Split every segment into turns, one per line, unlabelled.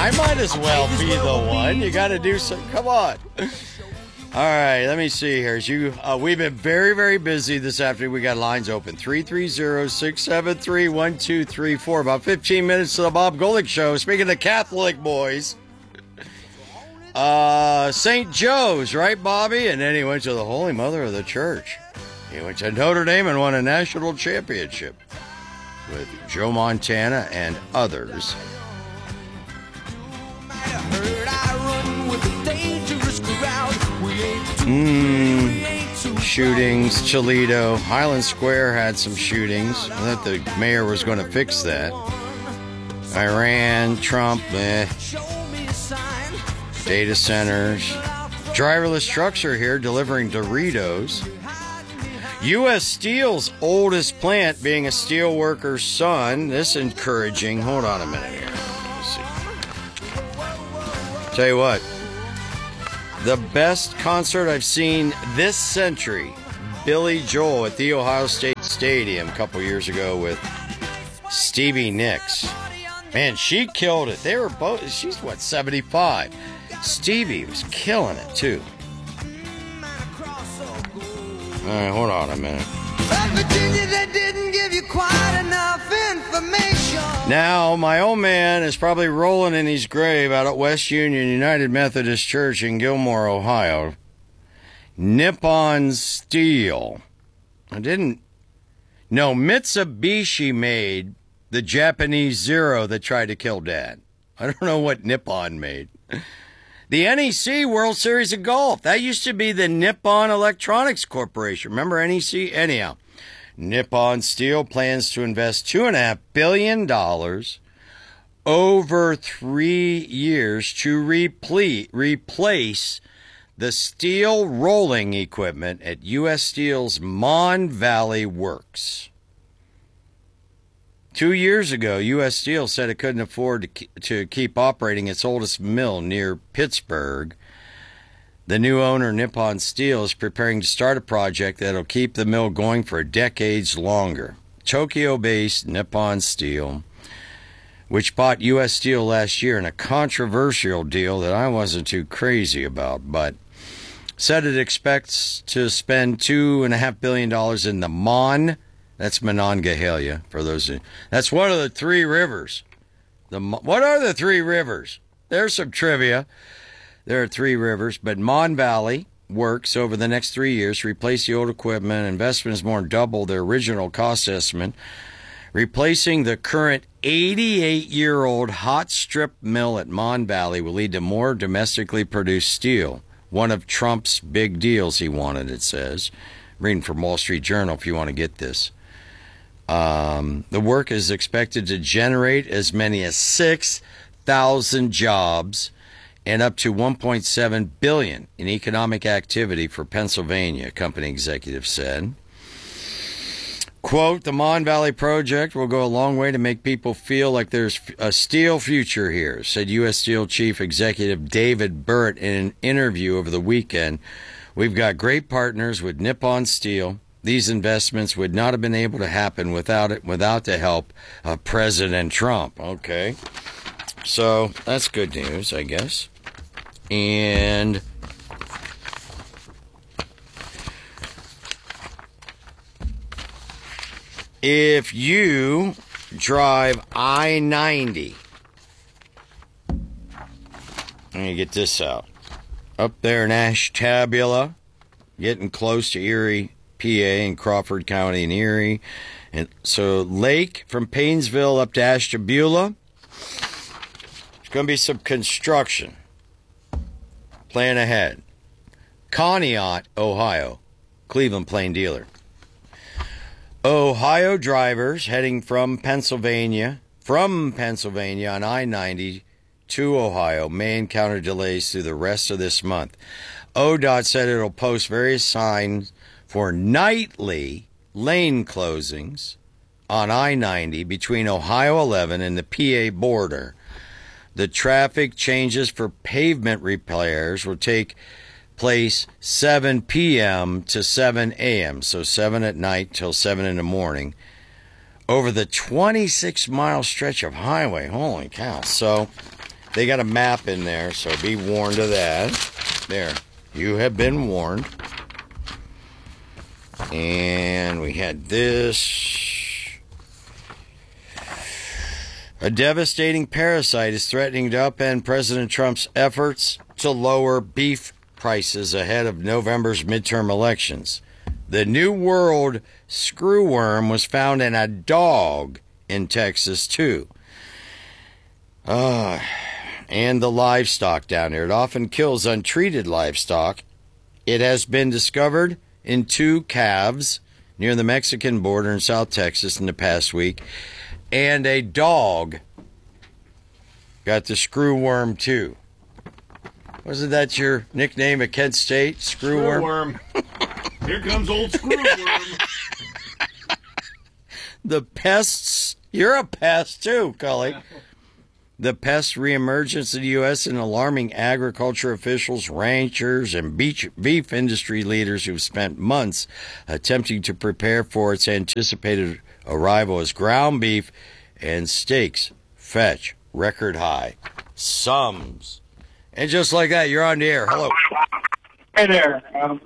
I might as well be the one. You got to do some. Come on. All right, let me see here. We've been very, very busy this afternoon. We got lines open. 330-673-1234. About 15 minutes to the Bob Golick Show. Speaking of Catholic boys. St. Joe's, right, Bobby? And then he went to the Holy Mother of the Church. He went to Notre Dame and won a national championship with Joe Montana and others. Shootings, Toledo. Highland Square had some shootings. I thought the mayor was going to fix that. Iran, Trump, data centers. Driverless trucks are here delivering Doritos. U.S. Steel's oldest plant being a steel worker's son. This encouraging. Hold on a minute here. Let's see. Tell you what. The best concert I've seen this century. Billy Joel at the Ohio State Stadium a couple years ago with Stevie Nicks. Man, she killed it. They were both, she's what, 75. Stevie was killing it, too. All right, hold on a minute. Now, my old man is probably rolling in his grave out at West Union United Methodist Church in Gilmore, Ohio. Nippon Steel. Mitsubishi made the Japanese Zero that tried to kill Dad. I don't know what Nippon made. The NEC World Series of Golf. That used to be the Nippon Electronics Corporation. Remember NEC? Anyhow, Nippon Steel plans to invest $2.5 billion over 3 years to replace the steel rolling equipment at U.S. Steel's Mon Valley Works. 2 years ago, U.S. Steel said it couldn't afford to keep operating its oldest mill near Pittsburgh. The new owner, Nippon Steel, is preparing to start a project that'll keep the mill going for decades longer. Tokyo-based Nippon Steel, which bought U.S. Steel last year in a controversial deal that I wasn't too crazy about, but said it expects to spend $2.5 billion in the Mon. That's Monongahela, for those. That's one of the three rivers. What are the three rivers? There's some trivia. There are three rivers, but Mon Valley Works over the next 3 years to replace the old equipment. Investment is more than double their original cost estimate. Replacing the current 88-year-old hot strip mill at Mon Valley will lead to more domestically produced steel. One of Trump's big deals he wanted, it says. Reading from Wall Street Journal if you want to get this. The work is expected to generate as many as 6,000 jobs and up to $1.7 billion in economic activity for Pennsylvania, company executive said. Quote, the Mon Valley project will go a long way to make people feel like there's a steel future here, said U.S. Steel Chief Executive David Burt in an interview over the weekend. We've got great partners with Nippon Steel. These investments would not have been able to happen without the help of President Trump. Okay. So that's good news, I guess. And if you drive I-90, let me get this out. Up there in Ashtabula, getting close to Erie, PA, and Crawford County in Erie. And so Lake from Paynesville up to Ashtabula, there's going to be some construction. Plan ahead. Conneaut, Ohio, Cleveland Plain Dealer. Ohio drivers heading from Pennsylvania on I-90 to Ohio may encounter delays through the rest of this month. ODOT said it'll post various signs for nightly lane closings on I-90 between Ohio 11 and the PA border. The traffic changes for pavement repairs will take place 7 p.m. to 7 a.m., so 7 at night till 7 in the morning, over the 26-mile stretch of highway. Holy cow. So they got a map in there, so be warned of that. There, you have been warned. And we had this. A devastating parasite is threatening to upend President Trump's efforts to lower beef prices ahead of November's midterm elections. The New World screwworm was found in a dog in Texas, too. And the livestock down there. It often kills untreated livestock. It has been discovered in 2 calves near the Mexican border in South Texas in the past week. And a dog got the screwworm, too. Wasn't that your nickname at Kent State? Screwworm?
Here comes old screwworm.
The pests. You're a pest, too, Cully. The pest reemergence in the U.S. and alarming agriculture officials, ranchers, and beef industry leaders who've spent months attempting to prepare for its anticipated arrival as ground beef and steaks fetch record high sums. And just like that, you're on the air. Hello.
Hey there.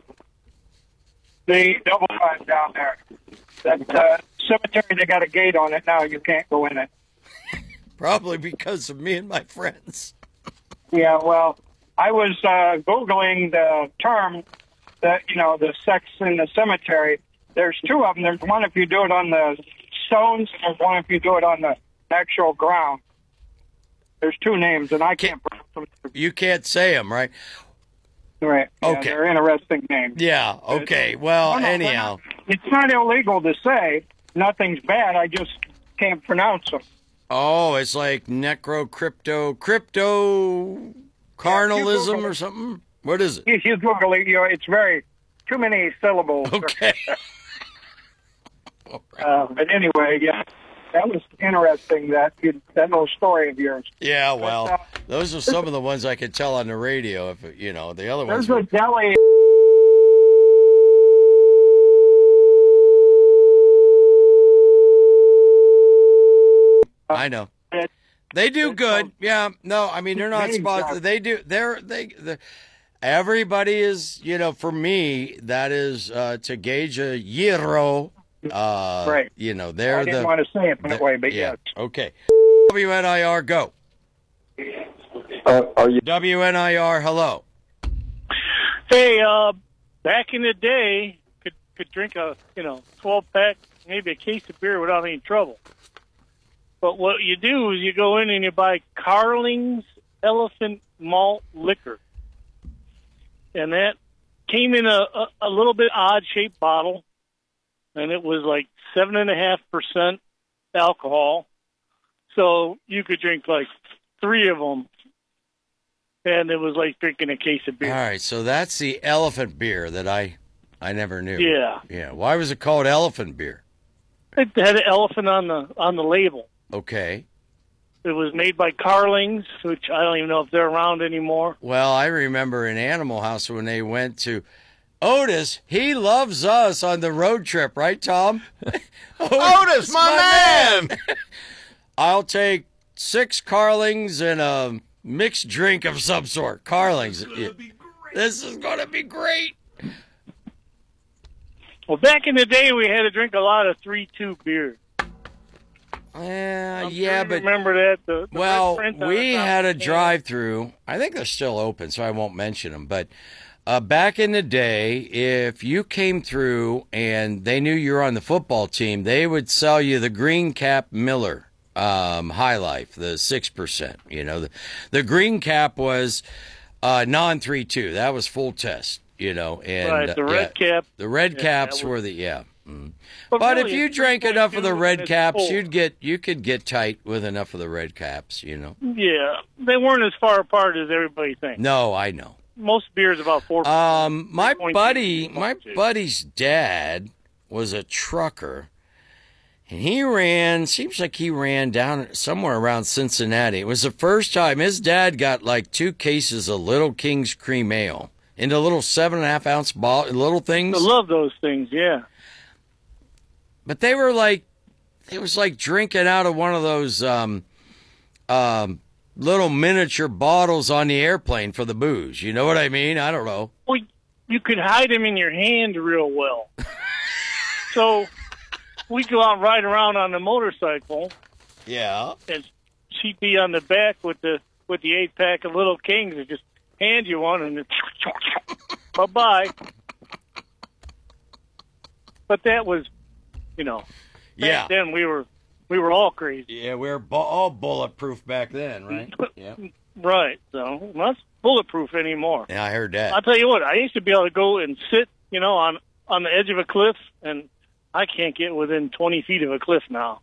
The double line down there. That cemetery, they got a gate on it now. You can't go in it.
Probably because of me and my friends.
Yeah, well, I was Googling the term, that the sex in the cemetery. There's 2 of them. There's one if you do it on the stones, and there's one if you do it on the actual ground. There's 2 names, and I can't pronounce them.
You can't say them, right?
Right. Yeah,
Okay.
they're interesting names.
Yeah, okay. Well, anyhow.
It's not illegal to say. Nothing's bad. I just can't pronounce them.
Oh, it's like crypto carnalism or something? What is it?
If you Google it, it's very too many syllables.
Okay.
But anyway, yeah, that was interesting, that little story of yours.
Yeah, well, those are some of the ones I could tell on the radio. If the other ones.
There's a deli.
I know. They do good. Yeah. No, I mean, they're not sponsored. They do. They're everybody is, for me, that is to gauge a gyro.
Right.
They're
I didn't want to say it that way, but
yeah.
yes.
Okay. WNIR, go.
Are you?
WNIR, hello.
Hey, back in the day, could drink a 12-pack, maybe a case of beer without any trouble. But what you do is you go in and you buy Carling's Elephant Malt Liquor. And that came in a little bit odd-shaped bottle, and it was like 7.5% alcohol. So you could drink like 3 of them, and it was like drinking a case of beer.
All right, so that's the elephant beer that I never knew.
Yeah.
Yeah. Why was it called elephant beer?
It had an elephant on the label.
Okay.
It was made by Carling's, which I don't even know if they're around anymore.
Well, I remember in Animal House when they went to Otis. He loves us on the road trip, right, Tom?
Otis, my man!
I'll take 6 Carlings and a mixed drink of some sort. Carlings. This is going to be great.
Well, back in the day, we had to drink a lot of 3-2 beer.
Yeah, but
remember that? The
well,
red print on
we
the top
had a
of the can.
drive-through. I think they're still open, so I won't mention them. But back in the day, if you came through and they knew you were on the football team, they would sell you the Green Cap Miller High Life, the 6%. The Green Cap was non-3-2. That was full test. And
Right, the red cap.
The red caps
that was-
were the yeah.
But
But
really,
if you
it's
drank enough of the
3.2
red
and
caps,
it's full.
you could get tight with enough of the red caps.
Yeah, they weren't as far apart as everybody thinks.
No, I know.
Most beers about 4.
My
4.2.
buddy's dad was a trucker, and seems like he ran down somewhere around Cincinnati. It was the first time his dad got like 2 cases of Little King's Cream Ale into little 7.5-ounce little things.
I love those things, yeah.
But they were like, it was like drinking out of one of those little miniature bottles on the airplane for the booze. You know what I mean? I don't know.
Well, you could hide them in your hand real well. So we'd go out and ride around on the motorcycle.
Yeah.
And she'd be on the back with the 8-pack of Little Kings and just hand you one and bye-bye. But that was, back then we were all crazy.
Yeah, we were all bulletproof back then, right? Yeah.
Right. So not bulletproof anymore.
Yeah, I heard that.
I'll tell you what, I used to be able to go and sit, on the edge of a cliff, and I can't get within 20 feet of a cliff now.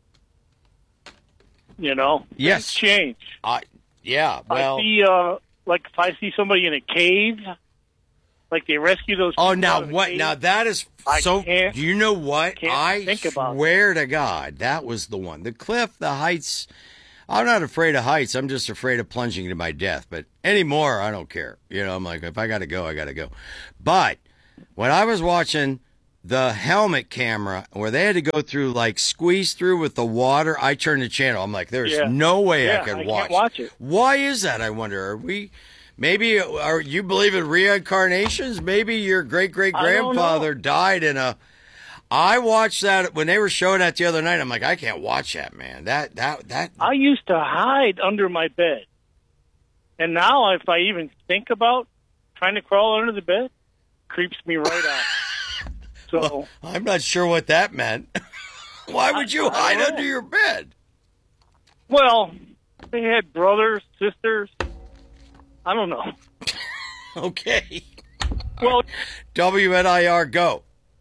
Yes.
Things change.
Yeah, well.
I see, if I see somebody in a cave, like they rescue those people.
Oh, now what? Now that is so. You know what? I swear to God, that was the one. The cliff, the heights. I'm not afraid of heights. I'm just afraid of plunging to my death. But anymore, I don't care. I'm like, if I got to go, I got to go. But when I was watching the helmet camera where they had to go through, squeeze through with the water, I turned the channel. I'm like, there's no way I could watch.
Can't watch it.
Why is that, I wonder? Maybe are you believe in reincarnations? Maybe your great-great-grandfather died in a... I watched that when they were showing that the other night. I'm like, I can't watch that, man. That.
I used to hide under my bed. And now if I even think about trying to crawl under the bed, creeps me right out. So
well, I'm not sure what that meant. Why would you hide under your bed?
Well, they had brothers, sisters. I don't know.
Okay.
Well,
WNIR, go.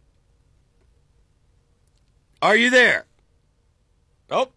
Are you there? Oh.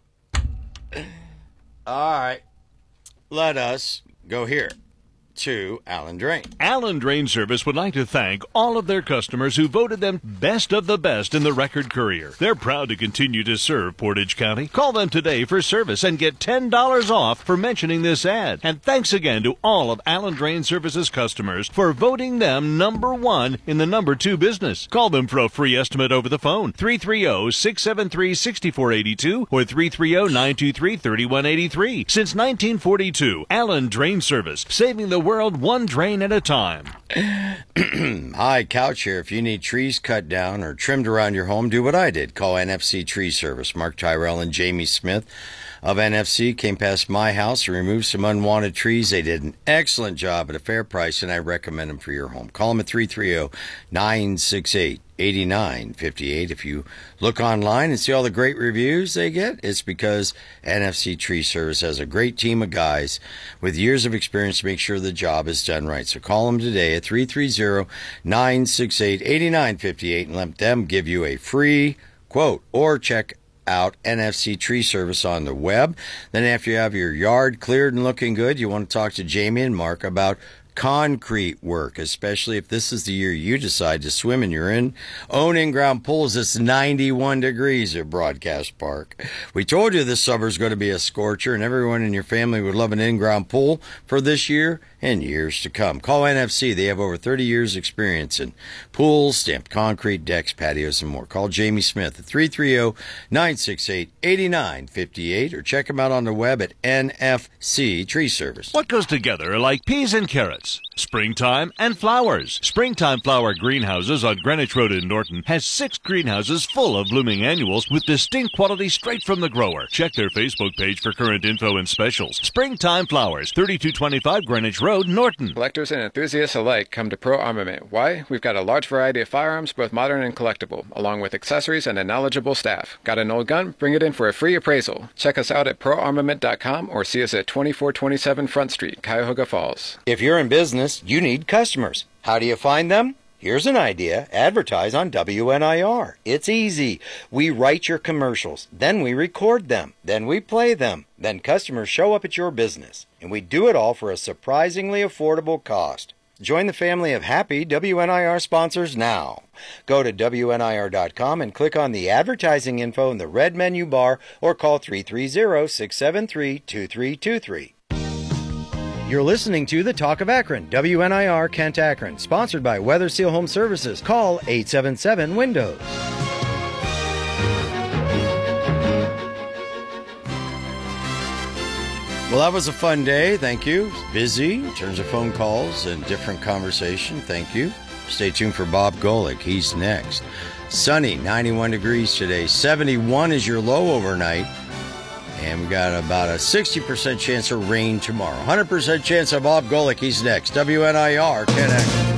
All right. Let us go here to Alan Drain.
Alan Drain Service would like to thank all of their customers who voted them best of the best in the Record Courier. They're proud to continue to serve Portage County. Call them today for service and get $10 off for mentioning this ad. And thanks again to all of Alan Drain Service's customers for voting them number 1 in the number 2 business. Call them for a free estimate over the phone, 330-673-6482 or 330-923-3183. Since 1942, Alan Drain Service, saving the world one drain at a time.
Hi, Couch here. If you need trees cut down or trimmed around your home, do what I did. Call NFC Tree Service. Mark Tyrell and Jamie Smith of NFC came past my house and removed some unwanted trees. They did an excellent job at a fair price, and I recommend them for your home. Call them at 330-968-8958. If you look online and see all the great reviews they get, it's because NFC Tree Service has a great team of guys with years of experience to make sure the job is done right. So call them today at 330-968-8958 and let them give you a free quote, or check out NFC Tree Service on the web. Then after you have your yard cleared and looking good, you want to talk to Jamie and Mark about concrete work, especially if this is the year you decide to swim in your own in-ground pools. It's 91 degrees at Broadcast Park. We told you this summer's going to be a scorcher, and everyone in your family would love an in-ground pool for this year and years to come. Call NFC. They have over 30 years experience in pools, stamped concrete, decks, patios, and more. Call Jamie Smith at 330-968-8958 or check them out on the web at NFC Tree Service.
What goes together like peas and carrots? Springtime and flowers. Springtime Flower Greenhouses on Greenwich Road in Norton has 6 greenhouses full of blooming annuals with distinct quality straight from the grower. Check their Facebook page for current info and specials. Springtime Flowers, 3225 Greenwich Road, Norton.
Collectors and enthusiasts alike come to Pro Armament. Why? We've got a large variety of firearms, both modern and collectible, along with accessories and a knowledgeable staff. Got an old gun? Bring it in for a free appraisal. Check us out at proarmament.com or see us at 2427 Front Street, Cuyahoga Falls.
If you're in business, you need customers. How do you find them? Here's an idea. Advertise on WNIR. It's easy. We write your commercials, then we record them, then we play them, then customers show up at your business. And we do it all for a surprisingly affordable cost. Join the family of happy WNIR sponsors now. Go to WNIR.com and click on the advertising info in the red menu bar or call 330-673-2323. You're listening to The Talk of Akron, WNIR Kent Akron, sponsored by Weather Seal Home Services. Call 877-WINDOWS. Well, that was a fun day. Thank you. Busy in terms of phone calls and different conversation. Thank you. Stay tuned for Bob Golick. He's next. Sunny, 91 degrees today. 71 is your low overnight. And we got about a 60% chance of rain tomorrow. 100% chance of Bob Golick. He's next. WNIR, Connect.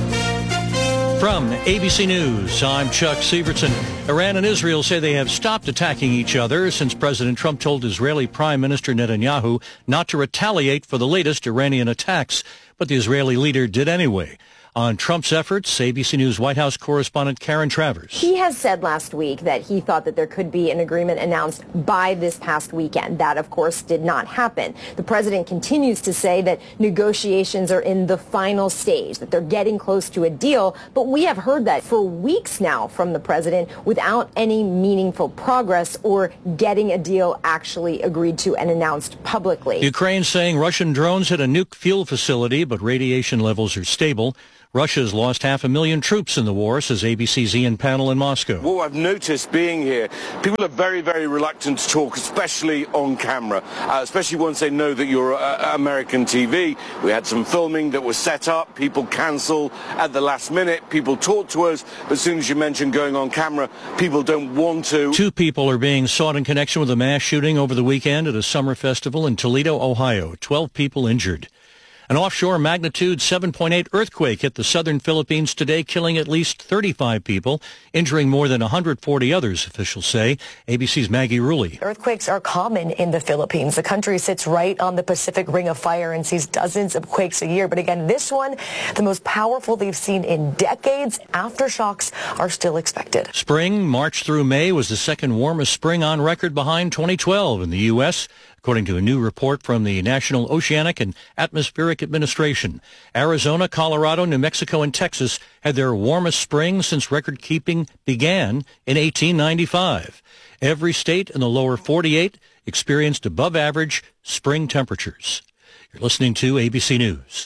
From ABC News, I'm Chuck Sievertson. Iran and Israel say they have stopped attacking each other since President Trump told Israeli Prime Minister Netanyahu not to retaliate for the latest Iranian attacks, but the Israeli leader did anyway. On Trump's efforts, ABC News White House correspondent Karen Travers.
He has said last week that he thought that there could be an agreement announced by this past weekend. That, of course, did not happen. The president continues to say that negotiations are in the final stage, that they're getting close to a deal. But we have heard that for weeks now from the president without any meaningful progress or getting a deal actually agreed to and announced publicly.
Ukraine saying Russian drones hit a nuke fuel facility, but radiation levels are stable. Russia's lost 500,000 troops in the war, says ABC's Ian Pannell in Moscow.
What I've noticed being here, people are very, very reluctant to talk, especially on camera, especially once they know that you're American TV. We had some filming that was set up. People cancel at the last minute. People talk to us. But as soon as you mention going on camera, people don't want to. 2
people are being sought in connection with a mass shooting over the weekend at a summer festival in Toledo, Ohio. 12 people injured. An offshore magnitude 7.8 earthquake hit the southern Philippines today, killing at least 35 people, injuring more than 140 others, officials say. ABC's Maggie Rulli.
Earthquakes are common in the Philippines. The country sits right on the Pacific Ring of Fire and sees dozens of quakes a year. But again, this one, the most powerful they've seen in decades. Aftershocks are still expected.
Spring, March through May, was the second warmest spring on record behind 2012 in the U.S., according to a new report from the National Oceanic and Atmospheric Administration. Arizona, Colorado, New Mexico, and Texas had their warmest spring since record-keeping began in 1895. Every state in the lower 48 experienced above-average spring temperatures. You're listening to ABC News.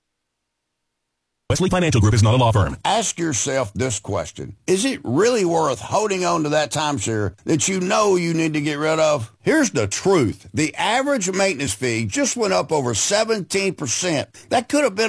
Wesley Financial Group is not a law firm. Ask yourself this question. Is it really worth holding on to that timeshare that you know you need to get rid of? Here's the truth. The average maintenance fee just went up over 17%. That could have been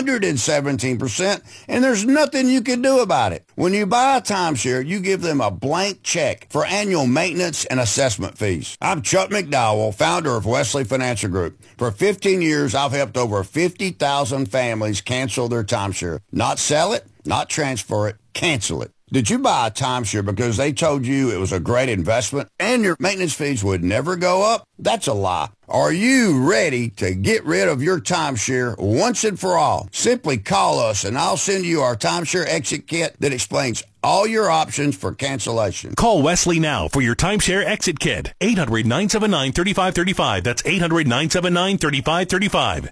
117%, and there's nothing you can do about it. When you buy a timeshare, you give them a blank check for annual maintenance and assessment fees. I'm Chuck McDowell, founder of Wesley Financial Group. For 15 years, I've helped over 50,000 families cancel their timeshare. Not sell it, not transfer it, cancel it. Did you buy a timeshare because they told you it was a great investment and your maintenance fees would never go up? That's a lie. Are you ready to get rid of your timeshare once and for all? Simply call us and I'll send you our timeshare exit kit that explains all your options for cancellation.
Call Wesley now for your timeshare exit kit. 800-979-3535. That's 800-979-3535.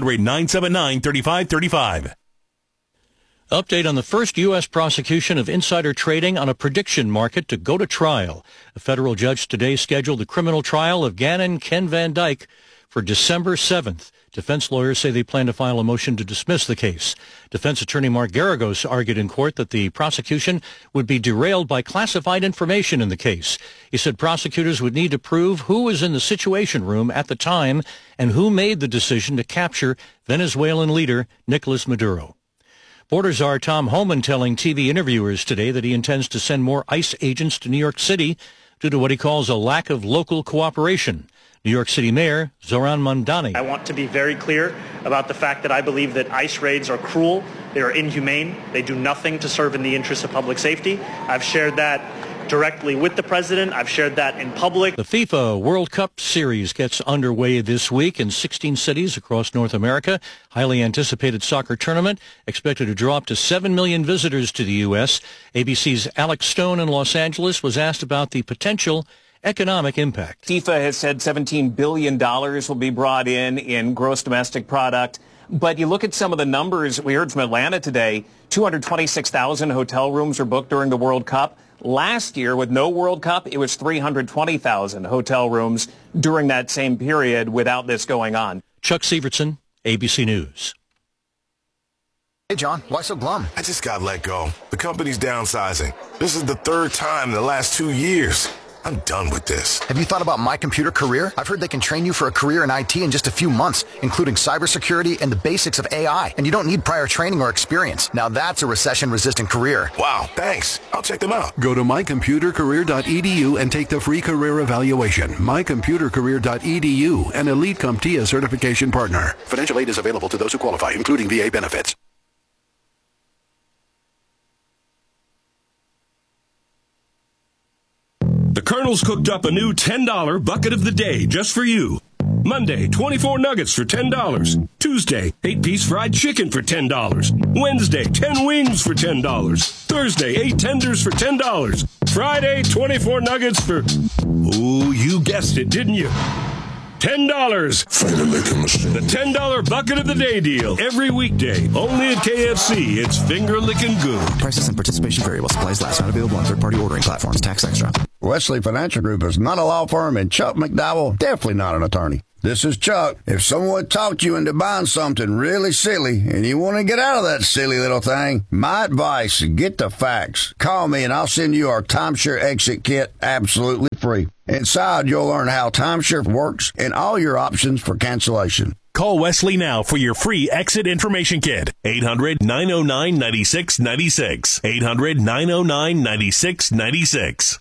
800-979-3535.
Update on the first U.S. prosecution of insider trading on a prediction market to go to trial. A federal judge today scheduled the criminal trial of Gannon Ken Van Dyke for December 7th. Defense lawyers say they plan to file a motion to dismiss the case. Defense attorney Mark Garagos argued in court that the prosecution would be derailed by classified information in the case. He said prosecutors would need to prove who was in the Situation Room at the time and who made the decision to capture Venezuelan leader Nicolas Maduro. Border Czar Tom Homan telling TV interviewers today that he intends to send more ICE agents to New York City due to what he calls a lack of local cooperation. New York City Mayor Zoran Mandani.
I want to be very clear about the fact that I believe that ICE raids are cruel, they are inhumane, they do nothing to serve in the interests of public safety. I've shared that directly with the president. I've shared that in public.
The FIFA World Cup Series gets underway this week in 16 cities across North America. Highly anticipated soccer tournament expected to draw up to 7 million visitors to the U.S. ABC's Alex Stone in Los Angeles was asked about the potential economic impact.
FIFA has said $17 billion will be brought in gross domestic product. But you look at some of the numbers we heard from Atlanta today, 226,000 hotel rooms are booked during the World Cup. Last year, with no World Cup, it was 320,000 hotel rooms during that same period without this going on.
Chuck Sievertson, ABC News.
Hey, John, why so glum?
I just got let go. The company's downsizing. This is the third time in the last 2 years.
I'm done with this. Have you thought about My Computer Career? I've heard they can train you for a career in IT in just a few months, including cybersecurity and the basics of AI. And you don't need prior training or experience. Now that's a recession-resistant career.
Wow, thanks. I'll check them out. Go to mycomputercareer.edu and take the free career evaluation. Mycomputercareer.edu, an Elite CompTIA certification partner. Financial aid is available to those who qualify, including VA benefits.
The Colonel's cooked up a new $10 bucket of the day just for you. Monday, 24 nuggets for $10. Tuesday, 8-piece fried chicken for $10. Wednesday, 10 wings for $10. Thursday, 8 tenders for $10. Friday, 24 nuggets for... Ooh, you guessed it, didn't you? $10.
Finger licking machine.
The $10 bucket of the day deal. Every weekday. Only at KFC. It's finger licking good.
Prices and participation vary while supplies last. Not available on third-party ordering platforms. Tax extra.
Wesley Financial Group is not a law firm, and Chuck McDowell definitely not an attorney. This is Chuck. If someone talked you into buying something really silly and you want to get out of that silly little thing, my advice, get the facts. Call me and I'll send you our timeshare exit kit absolutely free. Inside, you'll learn how timeshare works and all your options for cancellation.
Call Wesley now for your free exit information kit. 800-909-9696. 800-909-9696.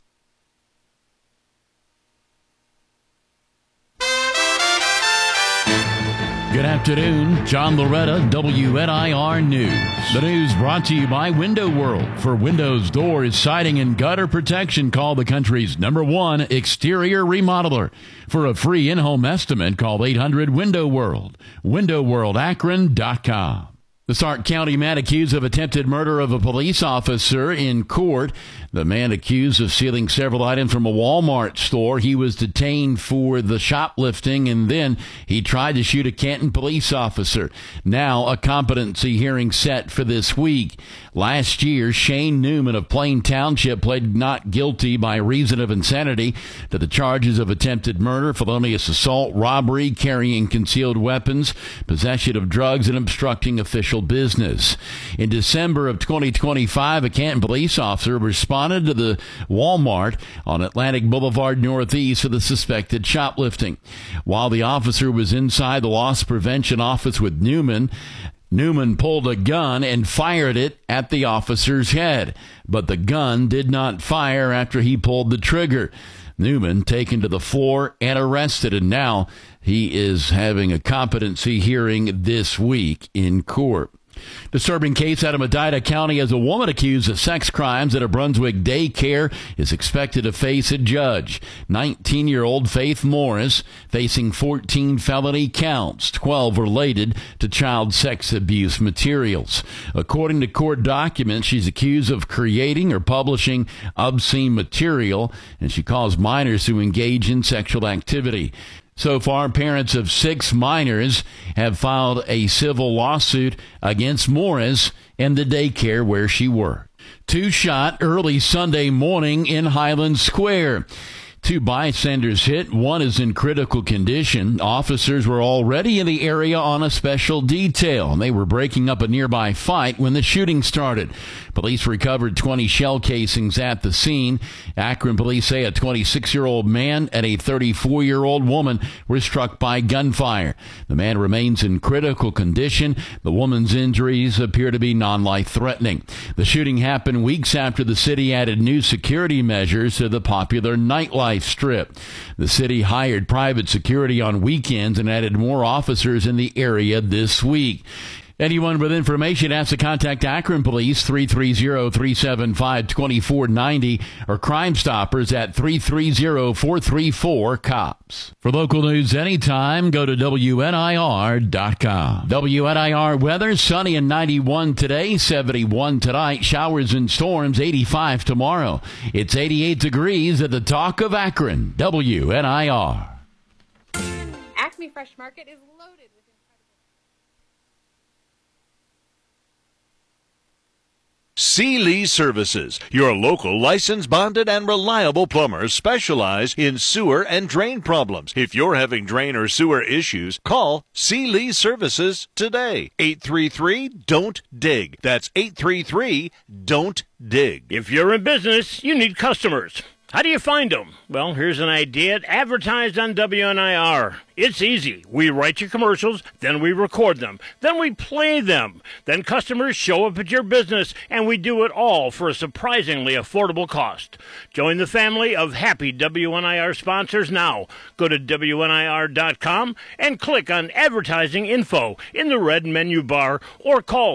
Good afternoon, John Loretta, WNIR News. The news brought to you by Window World. For windows, doors, siding, and gutter protection, call the country's #1 exterior remodeler. For a free in-home estimate, call 800-WINDOW WORLD. WindowWorldAkron.com. The Stark County man accused of attempted murder of a police officer in court. The man accused of stealing several items from a Walmart store. He was detained for the shoplifting, and then he tried to shoot a Canton police officer. Now a competency hearing set for this week. Last year, Shane Newman of Plain Township pled not guilty by reason of insanity to the charges of attempted murder, felonious assault, robbery, carrying concealed weapons, possession of drugs, and obstructing official business. In December of 2025, a Canton police officer responded to the Walmart on Atlantic Boulevard Northeast for the suspected shoplifting. While the officer was inside the loss prevention office with Newman pulled a gun and fired it at the officer's head, but the gun did not fire after he pulled the trigger. Newman taken to the floor and arrested, and now he is having a competency hearing this week in court. Disturbing case out of Medina County as a woman accused of sex crimes at a Brunswick daycare is expected to face a judge. 19-year-old Faith Morris facing 14 felony counts, 12 related to child sex abuse materials. According to court documents, she's accused of creating or publishing obscene material, and she caused minors to engage in sexual activity. So far, parents of 6 minors have filed a civil lawsuit against Morris and the daycare where she worked. 2 shot early Sunday morning in Highland Square. 2 bystanders hit. 1 is in critical condition. Officers were already in the area on a special detail. They were breaking up a nearby fight when the shooting started. Police recovered 20 shell casings at the scene. Akron police say a 26-year-old man and a 34-year-old woman were struck by gunfire. The man remains in critical condition. The woman's injuries appear to be non-life-threatening. The shooting happened weeks after the city added new security measures to the popular nightlife strip. The city hired private security on weekends and added more officers in the area this week. Anyone with information has to contact Akron Police 330-375-2490 or Crime Stoppers at 330-434-COPS. For local news anytime, go to WNIR.com. WNIR weather, sunny and 91 today, 71 tonight, showers and storms, 85 tomorrow. It's 88 degrees at the Talk of Akron. WNIR.
Acme Fresh Market is loaded with
Sealy Services, your local licensed, bonded, and reliable plumbers specialize in sewer and drain problems. If you're having drain or sewer issues, call Sealy Services today. 833-DON'T-DIG. That's 833-DON'T-DIG.
If you're in business, you need customers.
How do you find them? Well, here's an idea. Advertise on WNIR. It's easy. We write your commercials, then we record them, then we play them. Then customers show up at your business, and we do it all for a surprisingly affordable cost. Join the family of happy WNIR sponsors now. Go to WNIR.com and click on Advertising Info in the red menu bar or call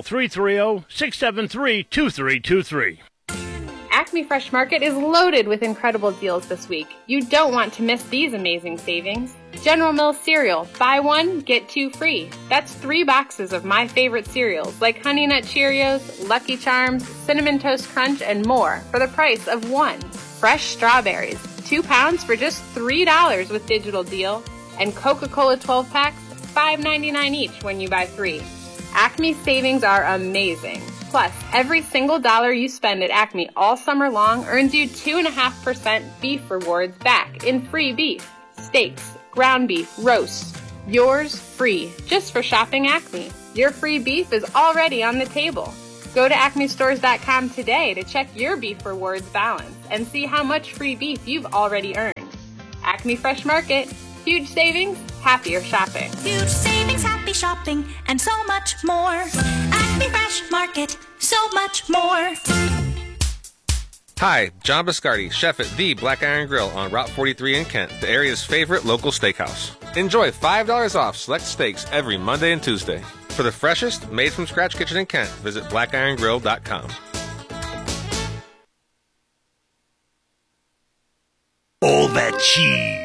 330-673-2323.
Acme Fresh Market is loaded with incredible deals this week. You don't want to miss these amazing savings. General Mills cereal, buy one, get two free. That's 3 boxes of my favorite cereals like Honey Nut Cheerios, Lucky Charms, Cinnamon Toast Crunch, and more for the price of 1. Fresh strawberries, 2 pounds for just $3 with digital deal. And Coca-Cola 12 packs, $5.99 each when you buy 3. Acme savings are amazing. Plus, every single dollar you spend at Acme all summer long earns you 2.5% beef rewards back in free beef, steaks, ground beef, roasts. Yours free, just for shopping Acme. Your free beef is already on the table. Go to acmestores.com today to check your beef rewards balance and see how much free beef you've already earned. Acme Fresh Market. Huge savings, happier shopping.
Huge savings, happy shopping, and so much more. Acme Fresh Market, so much more.
Hi, John Biscardi, chef at The Black Iron Grill on Route 43 in Kent, the area's favorite local steakhouse. Enjoy $5 off select steaks every Monday and Tuesday. For the freshest, made-from-scratch kitchen in Kent, visit blackirongrill.com.
All that cheese.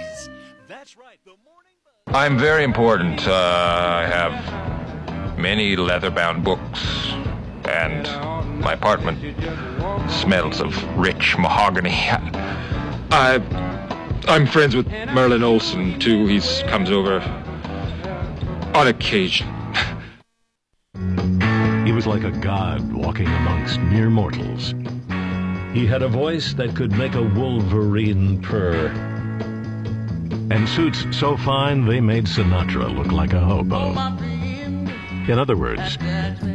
I'm very important. I have many leather-bound books, and my apartment smells of rich mahogany. I'm friends with Merlin Olsen, too. He comes over on occasion.
He was like a god walking amongst mere mortals. He had a voice that could make a wolverine purr, and suits so fine they made Sinatra look like a hobo. In other words,